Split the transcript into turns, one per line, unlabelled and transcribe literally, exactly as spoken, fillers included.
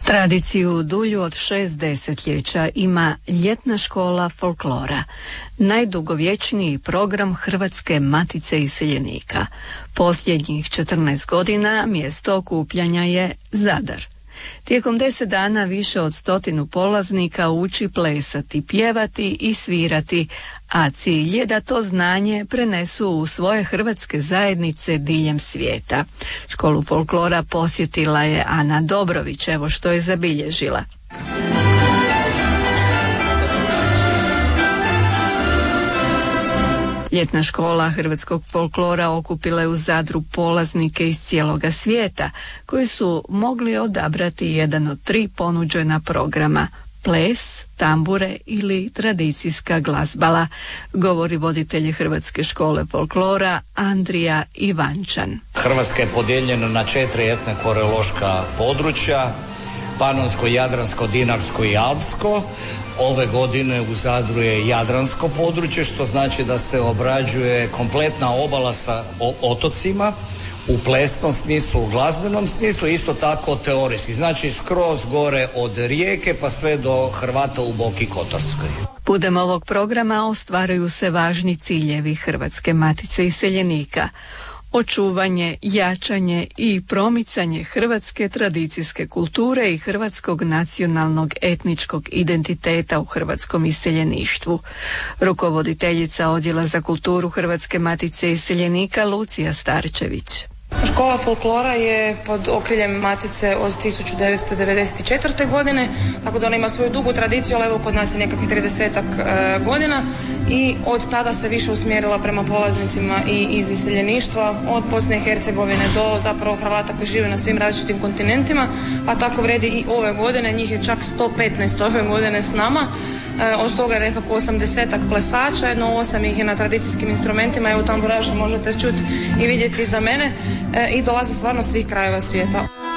Tradiciju dulju od šest desetljeća ima Ljetna škola folklora, najdugovječniji program Hrvatske matice iseljenika. Posljednjih četrnaest godina mjesto okupljanja je Zadar. Tijekom deset dana više od stotinu polaznika uči plesati, pjevati i svirati, a cilj je da to znanje prenesu u svoje hrvatske zajednice diljem svijeta. Školu folklora posjetila je Ana Dobrović, evo što je zabilježila. Ljetna škola hrvatskog folklora okupila je u Zadru polaznike iz cijeloga svijeta, koji su mogli odabrati jedan od tri ponuđena programa: ples, tambure ili tradicijska glazbala, govori voditelj Hrvatske škole folklora Andrija Ivančan.
Hrvatska je podijeljena na četiri etno-koreološka područja: Panonsko, Jadransko, Dinarsko i Alpsko. Ove godine u Zadru je Jadransko područje, što znači da se obrađuje kompletna obala sa otocima u plesnom smislu, u glazbenom smislu, isto tako teorijski. Znači skroz gore od Rijeke pa sve do Hrvata u Boki Kotorskoj.
Putem ovog programa ostvaruju se važni ciljevi Hrvatske matice iseljenika: očuvanje, jačanje i promicanje hrvatske tradicijske kulture i hrvatskog nacionalnog etničkog identiteta u hrvatskom iseljeništvu. Rukovoditeljica Odjela za kulturu Hrvatske matice iseljenika Lucija Starčević.
Škola folklora je pod okriljem Matice od tisuću devetsto devedeset četvrte. godine, tako da ona ima svoju dugu tradiciju, ali evo kod nas je nekakvih tridesetak e, godina i od tada se više usmjerila prema polaznicima i iz iseljeništva, od Bosne i Hercegovine do zapravo Hrvata koji žive na svim različitim kontinentima, pa tako vredi i ove godine, njih je čak sto petnaest ove godine s nama. E, od toga je nekako osamdesetak plesača, jedno osam ih je na tradicijskim instrumentima, evo tamburaša možete čuti i vidjeti za mene, e, i dolaze stvarno svih krajeva svijeta.